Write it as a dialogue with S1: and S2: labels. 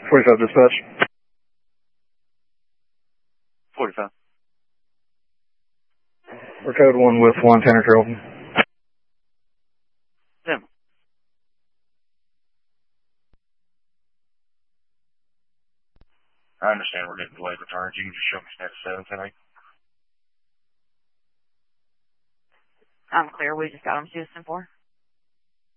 S1: 45 dispatch.
S2: 45.
S1: We're code 1 with 1 Tanner Carrollton.
S2: Tim.
S3: I understand we're getting delayed returns. You can just show me status 7 tonight.
S4: I'm clear. We just got them to Houston 4.